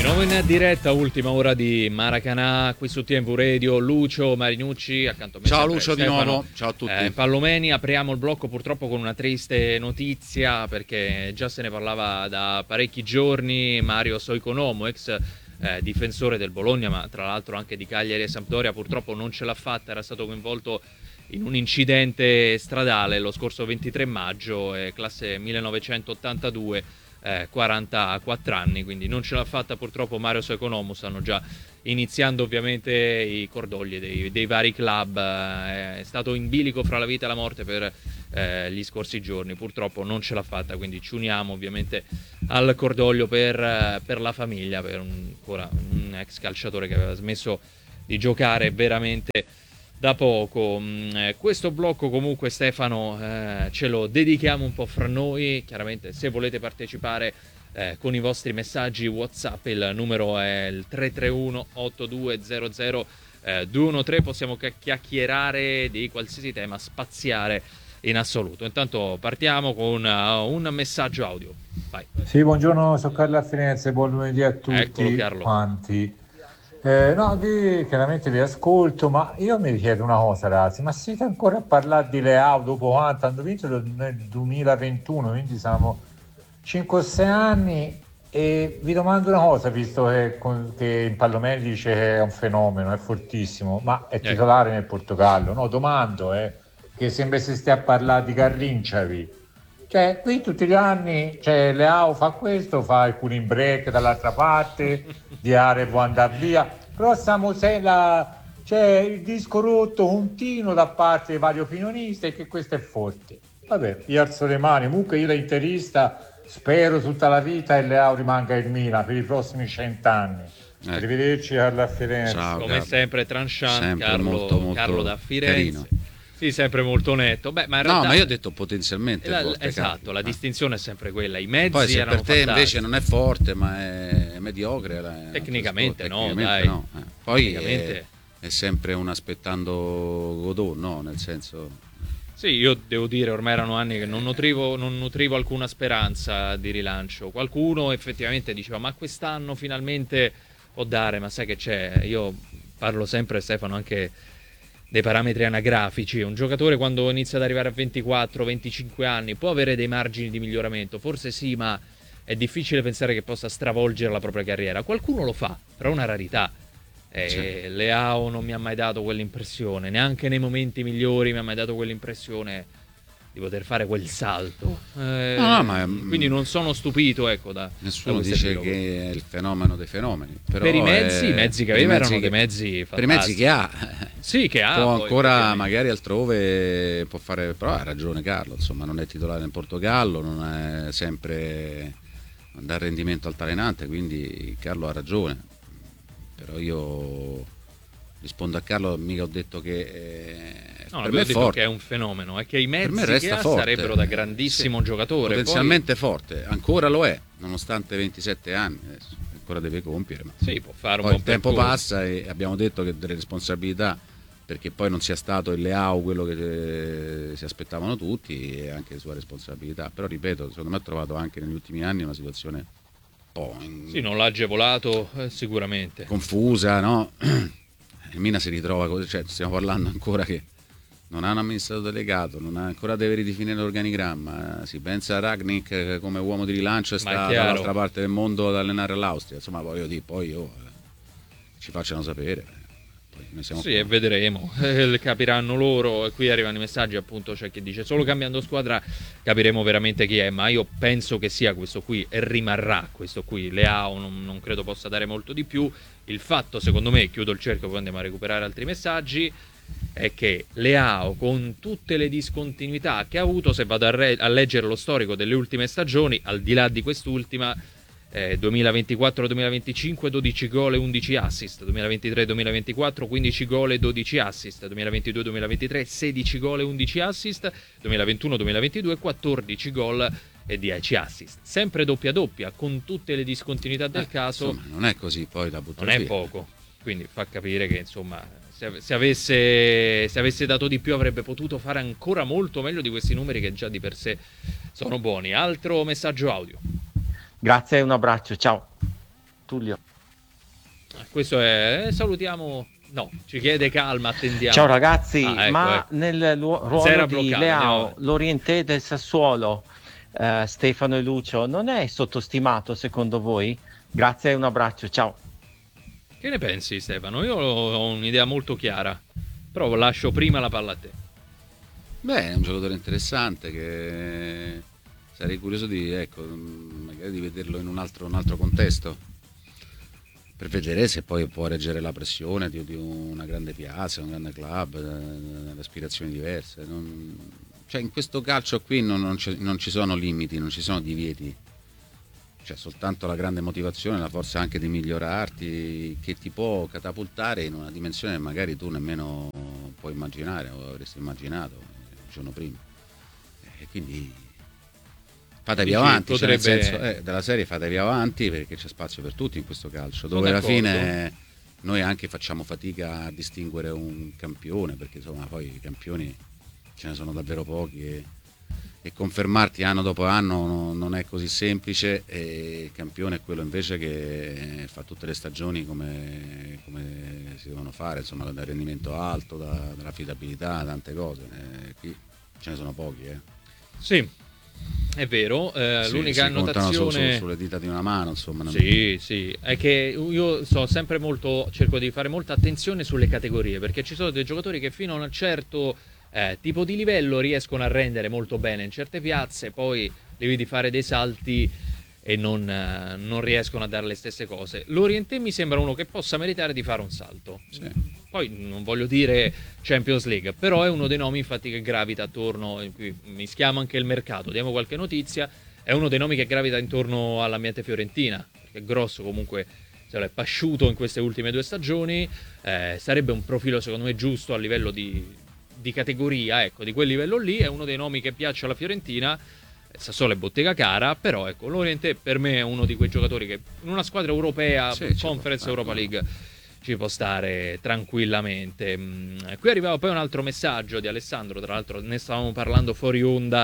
Siamo in diretta, ultima ora di Maracanà, qui su TNV Radio. Lucio Marinucci, accanto a me. Ciao sempre Lucio Stefano, di nuovo, ciao a tutti. Pallomeni, apriamo il blocco purtroppo con una triste notizia, perché già se ne parlava da parecchi giorni. Mario Soiconomo, ex difensore del Bologna, ma tra l'altro anche di Cagliari e Sampdoria, purtroppo non ce l'ha fatta, era stato coinvolto in un incidente stradale lo scorso 23 maggio, classe 1982, 44 anni, quindi non ce l'ha fatta purtroppo Mario Soiconomo. Stanno già iniziando ovviamente i cordogli dei vari club, è stato in bilico fra la vita e la morte per gli scorsi giorni, purtroppo non ce l'ha fatta, quindi ci uniamo ovviamente al cordoglio per la famiglia, per un ex calciatore che aveva smesso di giocare veramente da poco. Questo blocco comunque, Stefano, ce lo dedichiamo un po' fra noi. Chiaramente se volete partecipare con i vostri messaggi WhatsApp, il numero è il 331 8200 213. Possiamo chiacchierare di qualsiasi tema, spaziare in assoluto. Intanto partiamo con un messaggio audio. Vai. Sì, buongiorno, sono Carlo a Firenze, buon lunedì a tutti. Eccolo, Carlo. Quanti. Chiaramente vi ascolto, ma io mi chiedo una cosa, ragazzi, ma siete ancora a parlare di Leao dopo quanto hanno vinto nel 2021, quindi siamo 5-6 anni, e vi domando una cosa, visto che in Pallomeni dice che è un fenomeno, è fortissimo, ma è titolare nel Portogallo, no? Domando, che sembra si stia a parlare di Garrincavi. Cioè, qui tutti gli anni Leao fa questo, fa il cooling break dall'altra parte, Diare può andare via, però c'è il disco rotto continuo da parte dei vari opinionisti e che questo è forte. Vabbè, io alzo le mani, comunque io da interista spero tutta la vita e Leao rimanga il Milan per i prossimi 100 anni. Arrivederci, Carlo a Firenze. Ciao, come sempre tranchant, sempre Carlo, molto Carlo da Firenze. Carino. Sì, sempre molto netto. Beh, ma in realtà, no, ma io ho detto potenzialmente forte, esatto, Carlo. La distinzione è sempre quella. I mezzi poi se erano per te fantastici. invece non è forte, ma è mediocre, Tecnicamente no, tecnicamente dai. no. Poi Tecnicamente è sempre un aspettando Godot, no? Nel senso, sì, io devo dire, ormai erano anni che non nutrivo alcuna speranza di rilancio. Qualcuno effettivamente diceva, ma quest'anno finalmente può dare, ma sai che c'è? Io parlo sempre, Stefano, anche dei parametri anagrafici. Un giocatore quando inizia ad arrivare a 24-25 anni può avere dei margini di miglioramento, forse sì, ma è difficile pensare che possa stravolgere la propria carriera. Qualcuno lo fa, però è una rarità. Leao non mi ha mai dato quell'impressione, neanche nei momenti migliori mi ha mai dato quell'impressione di poter fare quel salto. Quindi non sono stupito, ecco, nessuno dice che è il fenomeno dei fenomeni, però per i mezzi che aveva erano dei mezzi fantastici. Per i mezzi che ha, sì, che ha, può poi, ancora magari altrove può fare, però ha ragione Carlo, insomma, non è titolare nel Portogallo, non è sempre dal rendimento altalenante, quindi Carlo ha ragione. Però io rispondo a Carlo, mica ho detto che per me è forte, che è un fenomeno, è che i mezzi che ha forte. Sarebbero da grandissimo giocatore, potenzialmente forte, ancora lo è, nonostante 27 anni, adesso ancora deve compiere, ma sì, può fare un poi buon il tempo percorso. passa e abbiamo detto che delle responsabilità, perché poi non sia stato il Leao quello che si aspettavano tutti, e anche le sue responsabilità, però ripeto, secondo me ha trovato anche negli ultimi anni una situazione un po' sì, non l'ha agevolato sicuramente confusa, no? Il Milan si ritrova così, cioè stiamo parlando ancora che non ha un amministratore delegato, non ha, ancora deve ridefinire l'organigramma, si pensa a Rangnick come uomo di rilancio e sta dall'altra parte del mondo ad allenare all'Austria, insomma voglio dire, poi ci facciano sapere, poi noi siamo sì, e vedremo, capiranno loro. E qui arrivano i messaggi, appunto, c'è chi dice solo cambiando squadra capiremo veramente chi è, ma io penso che sia questo qui e rimarrà questo qui. Leao non credo possa dare molto di più. Il fatto, secondo me, chiudo il cerchio, poi andiamo a recuperare altri messaggi, è che Leao, con tutte le discontinuità che ha avuto, se vado a leggere lo storico delle ultime stagioni, al di là di quest'ultima, 2024-2025 12 gol e 11 assist, 2023-2024 15 gol e 12 assist, 2022-2023 16 gol e 11 assist, 2021-2022 14 gol e 10 assist, sempre doppia con tutte le discontinuità del caso. Insomma, non è così, poi da buttare non via. È poco, quindi fa capire che insomma se avesse dato di più avrebbe potuto fare ancora molto meglio di questi numeri che già di per sé sono buoni. Altro messaggio audio. Grazie e un abbraccio, ciao. Tullio. Questo è... salutiamo... No, ci chiede calma, attendiamo. Ciao ragazzi, Ecco, ma ecco. nel ruolo Zero di bloccato, andiamo Leao, avanti. l'Orientè del Sassuolo, Stefano e Lucio, non è sottostimato secondo voi? Grazie e un abbraccio, ciao. Che ne pensi, Stefano? Io ho un'idea molto chiara, però lascio prima la palla a te. Beh, è un giocatore interessante che sarei curioso di, ecco, magari di vederlo in un altro contesto, per vedere se poi può reggere la pressione di una grande piazza, un grande club, aspirazioni diverse. Cioè, in questo calcio qui non ci sono limiti, non ci sono divieti. C'è soltanto la grande motivazione, la forza anche di migliorarti, che ti può catapultare in una dimensione che magari tu nemmeno puoi immaginare o avresti immaginato il giorno prima. E quindi fatevi avanti, cioè, nel senso, della serie fatevi avanti, perché c'è spazio per tutti in questo calcio, dove alla fine noi anche facciamo fatica a distinguere un campione, perché insomma poi i campioni ce ne sono davvero pochi e confermarti anno dopo anno non è così semplice, e il campione è quello invece che fa tutte le stagioni come si devono fare, insomma, dal rendimento alto, dall'affidabilità, tante cose. Qui ce ne sono pochi. Sì, è vero, Sì, l'unica si contano annotazione... sulle dita di una mano, insomma. Sì, è che io cerco di fare molta attenzione sulle categorie, perché ci sono dei giocatori che fino a un certo tipo di livello riescono a rendere molto bene in certe piazze, poi li vedi fare dei salti e non riescono a dare le stesse cose. L'Orientè mi sembra uno che possa meritare di fare un salto. Sì. Poi non voglio dire Champions League, però è uno dei nomi infatti che gravita attorno, in cui mischiamo anche il mercato, diamo qualche notizia, è uno dei nomi che gravita intorno all'ambiente fiorentina, perché Grosso comunque se l'è pasciuto in queste ultime 2 stagioni, sarebbe un profilo secondo me giusto a livello di categoria, ecco, di quel livello lì, è uno dei nomi che piace alla Fiorentina. Sassuolo è bottega cara, però ecco, l'Orientè per me è uno di quei giocatori che in una squadra europea, Sì, Conference Europa League, ci può stare tranquillamente. Qui arrivava poi un altro messaggio di Alessandro, tra l'altro ne stavamo parlando fuori onda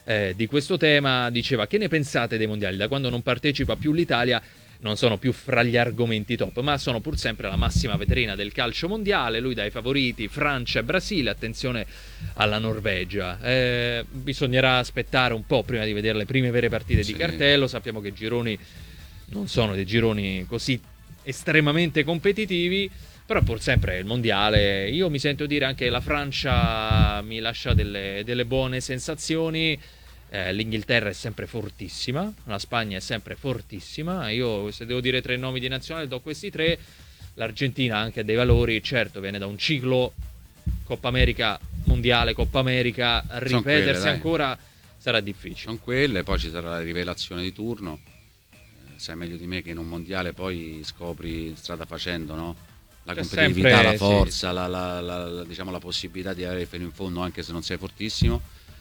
di questo tema, diceva: che ne pensate dei mondiali? Da quando non partecipa più l'Italia non sono più fra gli argomenti top, ma sono pur sempre la massima vetrina del calcio mondiale. Lui dà i favoriti Francia e Brasile, attenzione alla Norvegia. Bisognerà aspettare un po' prima di vedere le prime vere partite di cartello. Sappiamo che i gironi non sono dei gironi così estremamente competitivi, però pur sempre il mondiale. Io mi sento dire anche la Francia mi lascia delle buone sensazioni. L'Inghilterra è sempre fortissima, la Spagna è sempre fortissima. Io se devo dire 3 nomi di nazionale do questi 3. L'Argentina ha anche dei valori, certo viene da un ciclo Coppa America, Mondiale, Coppa America, ripetersi quelle, ancora sarà difficile. Sono quelle, poi ci sarà la rivelazione di turno. Sai meglio di me che in un mondiale poi scopri strada facendo, no? La C'è competitività, sempre, la forza, sì. diciamo, la possibilità di arrivare fino in fondo anche se non sei fortissimo.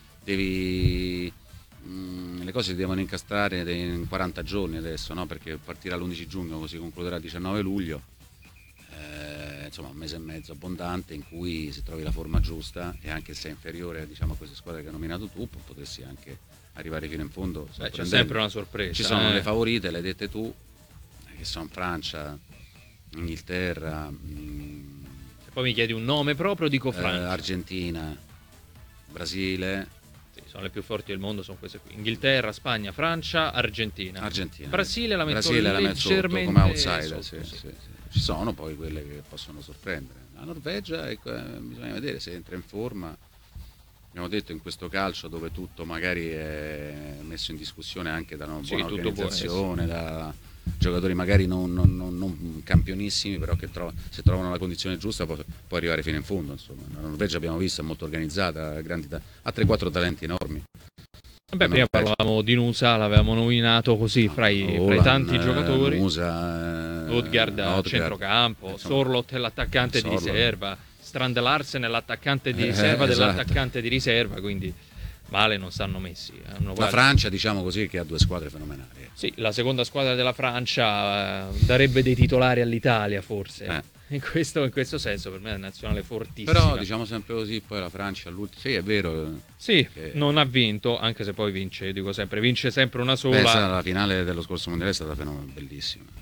Le cose si devono incastrare in 40 giorni adesso, no? Perché partirà l'11 giugno, così concluderà il 19 luglio. Insomma, un mese e mezzo abbondante in cui se trovi la forma giusta, e anche se è inferiore, diciamo, a queste squadre che hai nominato tu, potresti anche arrivare fino in fondo. C'è sempre una sorpresa. Ci sono le favorite, le hai dette tu, che sono Francia, Inghilterra. Se poi mi chiedi un nome proprio, dico Francia. Argentina, Brasile. Sì, sono le più forti del mondo, sono queste qui. Inghilterra, Spagna, Francia, Argentina. Brasile la metto leggermente come outsider, sotto, sì. Ci sono poi quelle che possono sorprendere. La Norvegia, bisogna vedere se entra in forma. Abbiamo detto, in questo calcio dove tutto magari è messo in discussione anche da una buona organizzazione, da giocatori magari non campionissimi, però che se trovano la condizione giusta può arrivare fino in fondo. Insomma. La Norvegia, abbiamo visto, è molto organizzata, ha 3-4 talenti enormi. Beh, prima parlavamo di Nusa, l'avevamo nominato così fra i tanti giocatori. Odegaard a centrocampo, Sorloth è l'attaccante di riserva, Strand Larsen è l'attaccante di riserva dell'attaccante di riserva, quindi male non stanno messi. La Francia, diciamo così, che ha 2 squadre fenomenali. Sì, la seconda squadra della Francia darebbe dei titolari all'Italia, forse. In questo senso per me è una nazionale fortissima. Però diciamo sempre così, poi la Francia all'ultimo, sì, è vero. Sì, non ha vinto, anche se poi vince, dico sempre, vince sempre una sola. La finale dello scorso mondiale è stata bellissima.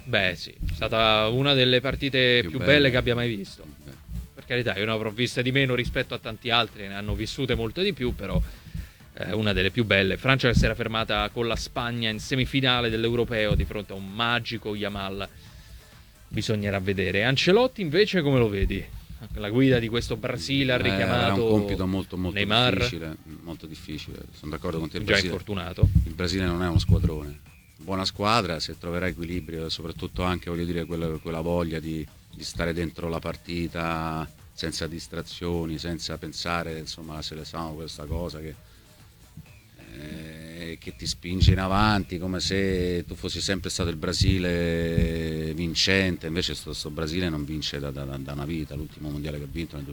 Beh sì, è stata una delle partite più belle che abbia mai visto. Beh. Per carità, io ne avrò viste di meno rispetto a tanti altri, ne hanno vissute molto di più, però una delle più belle. Francia che si era fermata con la Spagna in semifinale dell'Europeo di fronte a un magico Yamal. Bisognerà vedere. Ancelotti invece come lo vedi? La guida di questo Brasile ha richiamato era un compito molto Neymar, difficile, molto difficile. Sono d'accordo con te, già infortunato. Il Brasile non è uno squadrone. Buona squadra, se troverà equilibrio, soprattutto anche, voglio dire, quella voglia di stare dentro la partita senza distrazioni, senza pensare, insomma, alla selezione, questa cosa che ti spinge in avanti come se tu fossi sempre stato il Brasile vincente. Invece sto Brasile non vince da una vita. L'ultimo mondiale che ha vinto nel